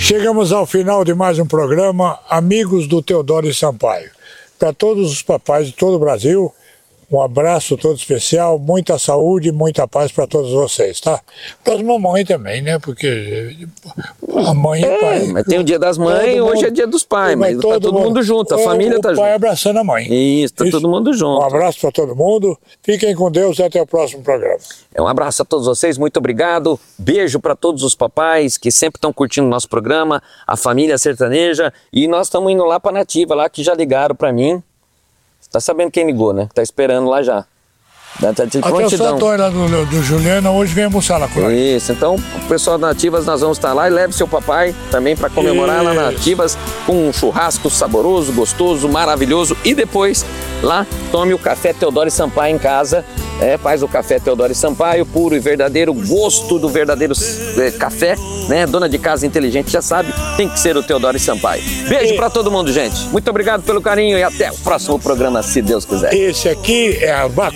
Chegamos ao final de mais um programa, Amigos do Teodoro Sampaio. Para todos os papais de todo o Brasil, um abraço todo especial, muita saúde e muita paz para todos vocês, tá? Para as mamães também, né? Porque a mãe e o pai... Mas tem o dia das mães, hoje é dia dos pais, mas tá todo mundo junto, a família tá junto. O pai abraçando a mãe. Isso, tá todo mundo junto. Um abraço para todo mundo, fiquem com Deus e até o próximo programa. Um abraço a todos vocês, muito obrigado, beijo para todos os papais que sempre estão curtindo o nosso programa, a família sertaneja, e nós estamos indo lá para Nativa, lá que já ligaram para mim. Tá sabendo quem ligou, né? Tá esperando lá já. Tá de prontidão. Até o Antônio lá do Juliana hoje vem almoçar lá com nós. Isso, então o pessoal da Nativas nós vamos estar lá e leve seu papai também para comemorar lá na Nativas com um churrasco saboroso, gostoso, maravilhoso e depois lá tome o café Teodoro Sampaio em casa. Faz o café Teodoro Sampaio, puro e verdadeiro, gosto do verdadeiro café, né? Dona de casa inteligente já sabe, tem que ser o Teodoro Sampaio. Beijo pra todo mundo, gente. Muito obrigado pelo carinho e até o próximo programa, se Deus quiser. Esse aqui é a